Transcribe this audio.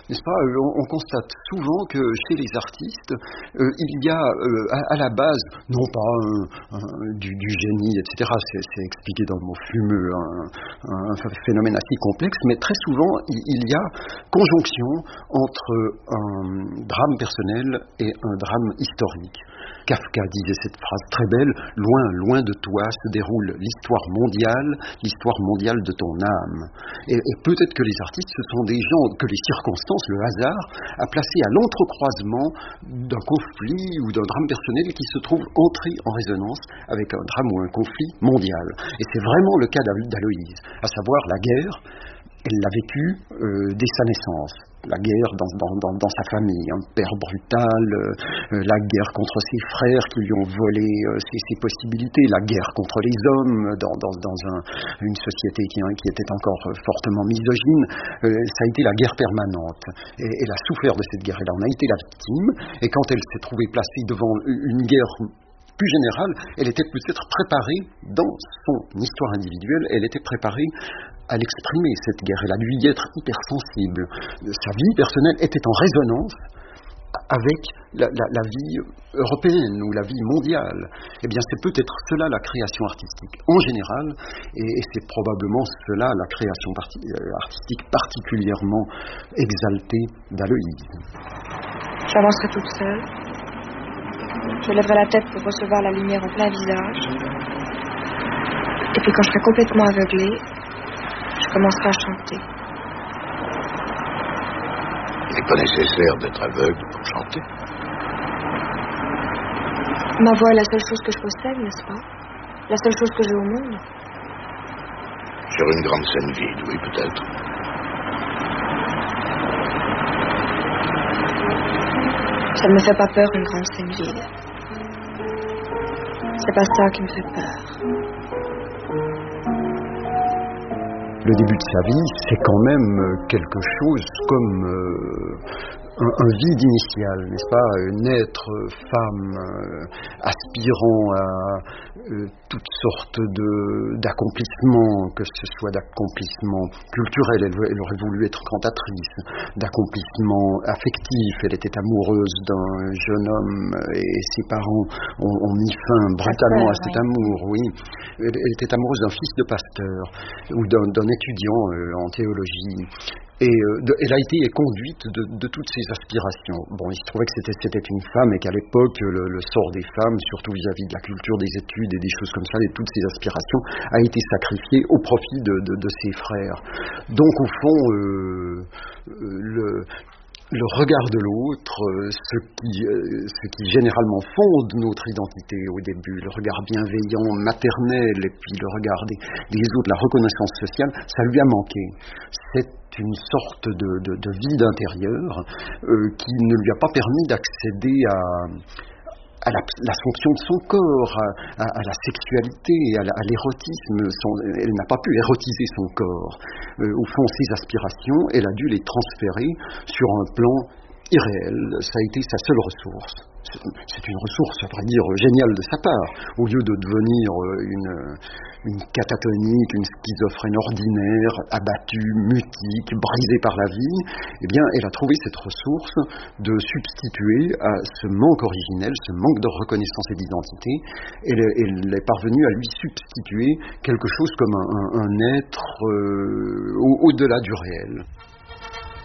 n'est-ce pas, on constate souvent que chez les artistes, il y a à la base, non pas du génie, etc., c'est expliqué dans le mot fumeux, un phénomène assez complexe, mais très souvent, il y a conjonction entre un drame personnel et un drame historique. Kafka disait cette phrase très belle, « Loin, loin de toi se déroule l'histoire mondiale de ton âme ». Et peut-être que les artistes, ce sont des gens que les circonstances, le hasard, a placés à l'entrecroisement d'un conflit ou d'un drame personnel qui se trouve entré en résonance avec un drame ou un conflit mondial. Et c'est vraiment le cas d'Aloïse, à savoir la guerre. Elle l'a vécu dès sa naissance. La guerre dans sa famille, un père brutal, la guerre contre ses frères qui lui ont volé ses possibilités, la guerre contre les hommes dans une société qui était encore fortement misogyne. Ça a été la guerre permanente. Et elle a souffert de cette guerre. Elle en a été la victime. Et quand elle s'est trouvée placée devant une guerre plus générale, elle était peut-être préparée dans son histoire individuelle, elle était préparée à l'exprimer, cette guerre. Elle a dû y être hypersensible. Sa vie personnelle était en résonance avec la vie européenne ou la vie mondiale. Eh bien, c'est peut-être cela la création artistique en général, et c'est probablement cela la création artistique particulièrement exaltée d'Aloïse. J'avancerai toute seule. Je lèverai la tête pour recevoir la lumière en plein visage. Et puis quand je serai complètement aveuglée, je commencerai à chanter. Il n'est pas nécessaire d'être aveugle pour chanter. Ma voix est la seule chose que je possède, n'est-ce pas? La seule chose que j'ai au monde. Sur une grande scène vide, oui, peut-être. Ça ne me fait pas peur, une grande scène vide. C'est pas ça qui me fait peur. Le début de sa vie, c'est quand même quelque chose comme un vide initial, n'est-ce pas? Naître femme, aspirant à toutes sortes d'accomplissements, que ce soit d'accomplissements culturels, elle aurait voulu être cantatrice, d'accomplissements affectifs, elle était amoureuse d'un jeune homme et ses parents ont mis fin brutalement à cet amour, oui. Elle était amoureuse d'un fils de pasteur ou d'un étudiant en théologie. Et elle a été conduite de toutes ces aspirations. Bon, il se trouvait que c'était une femme et qu'à l'époque, le sort des femmes, surtout vis-à-vis de la culture, des études et des choses comme ça, et toutes ces aspirations, a été sacrifié au profit de ses frères. Donc, au fond, le regard de l'autre, ce qui généralement fonde notre identité au début, le regard bienveillant, maternel, et puis le regard des autres, la reconnaissance sociale, ça lui a manqué. C'est une sorte de vide intérieur qui ne lui a pas permis d'accéder à la fonction de son corps, à la sexualité, à l'érotisme. Elle n'a pas pu érotiser son corps. Au fond, ses aspirations, elle a dû les transférer sur un plan irréel. Ça a été sa seule ressource. C'est une ressource, à vrai dire, géniale de sa part. Au lieu de devenir une catatonique, une schizophrène ordinaire, abattue, mutique, brisée par la vie, eh bien, elle a trouvé cette ressource de substituer à ce manque originel, ce manque de reconnaissance et d'identité, elle est parvenue à lui substituer quelque chose comme un être au-delà du réel.